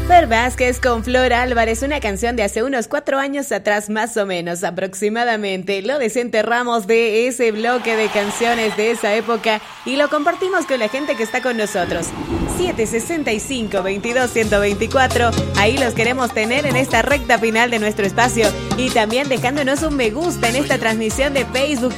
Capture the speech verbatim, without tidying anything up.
Fer Vázquez con Flor Álvarez, una canción de hace unos cuatro años atrás, más o menos, aproximadamente. Lo desenterramos de ese bloque de canciones de esa época y lo compartimos con la gente que está con nosotros. siete sesenta y cinco, veintidós, ciento veinticuatro. Ahí los queremos tener en esta recta final de nuestro espacio y también dejándonos un me gusta en esta transmisión de Facebook.